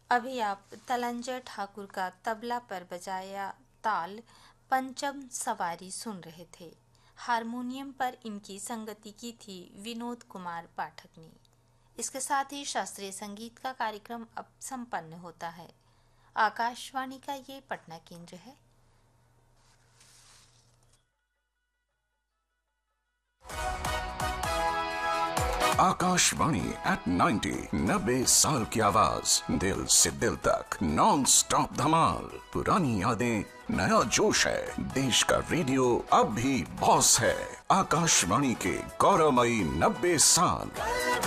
अभी आप तलंजय ठाकुर का तबला पर बजाया ताल पंचम सवारी सुन रहे थे। हारमोनियम पर इनकी संगति की थी विनोद कुमार पाठक ने। इसके साथ ही शास्त्रीय संगीत का कार्यक्रम अब संपन्न होता है। आकाशवाणी का ये पटना केंद्र है। आकाशवाणी एट 90 90 साल की आवाज, दिल से दिल तक नॉन स्टॉप धमाल। पुरानी यादें, नया जोश है। देश का रेडियो अब भी बॉस है। आकाशवाणी के गौरवमयी 90 साल।